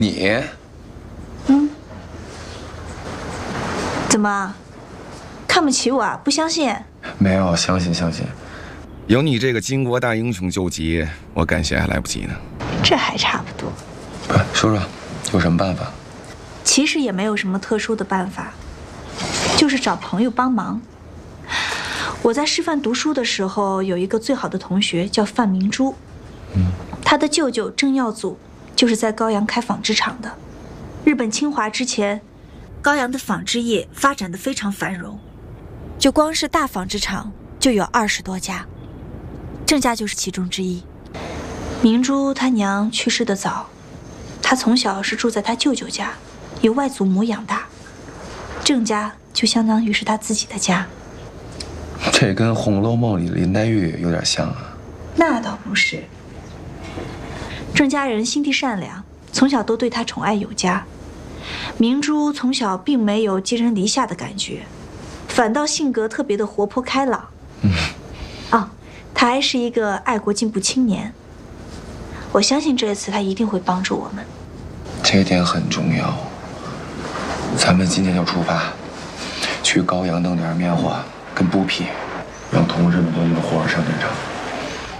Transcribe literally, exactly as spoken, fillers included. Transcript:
你？ 嗯？怎么？看不起我啊？不相信？ 没有，相信相信。有你这个巾帼大英雄救急，我感谢还来不及呢。 这还差不多。 不是，说说，有什么办法？ 其实也没有什么特殊的办法，就是找朋友帮忙。我在师范读书的时候，有一个最好的同学叫范明珠， 嗯， 他的舅舅郑耀祖就是在高阳开纺织厂的。日本侵华之前，高阳的纺织业发展得非常繁荣，就光是大纺织厂就有二十多家，郑家就是其中之一。明珠她娘去世得早，她从小是住在她舅舅家，由外祖母养大，郑家就相当于是她自己的家。 这跟《红楼梦》里林黛玉有点像啊。 那倒不是，郑家人心地善良，从小都对她宠爱有加。明珠从小并没有寄人篱下的感觉，反倒性格特别的活泼开朗。 嗯， 哦，她还是一个爱国进步青年。我相信这次她一定会帮助我们。 这点很重要。咱们今天就出发，去高阳弄点面货跟布匹，让同志们都有活上战场。